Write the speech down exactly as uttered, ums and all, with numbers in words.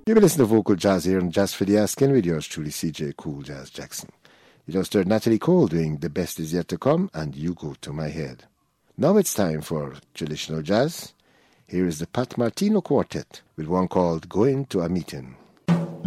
You've been listening to Vocal Jazz here on Jazz for the Asking with yours truly, C J Cool Jazz Jackson. You just heard Natalie Cole doing The Best Is Yet to Come and You Go to My Head. Now it's time for traditional jazz. Here is the Pat Martino Quartet with one called Going to a Meeting.